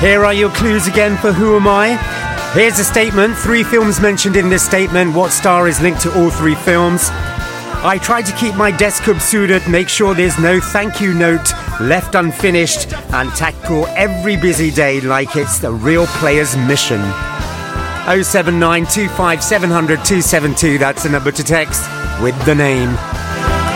Here are your clues again for Who Am I? Here's a statement. 3 films mentioned in this statement. What star is linked to all 3 films? I try to keep my desk subsued, make sure there's no thank you note left unfinished, and tackle every busy day like it's the real player's mission. 079 25 700 272, that's the number to text with the name.